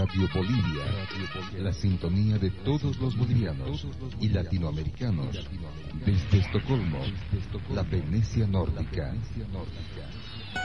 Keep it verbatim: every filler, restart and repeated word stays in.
Radio Bolivia, la sintonía de todos los bolivianos y latinoamericanos, desde Estocolmo, la Venecia nórdica.